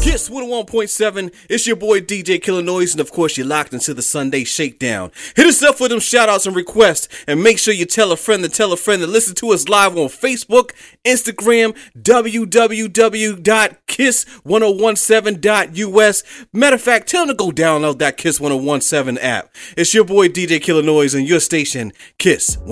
Kiss 101.7, it's your boy DJ Killer Noise, and of course you're locked into the Sunday Shakedown. Hit us up for them shout outs and requests, and make sure you tell a friend to listen to us live on Facebook, Instagram, www.kiss1017.us. Matter of fact, tell them to go download that Kiss 1017 app. It's your boy DJ Killer Noise and your station, Kiss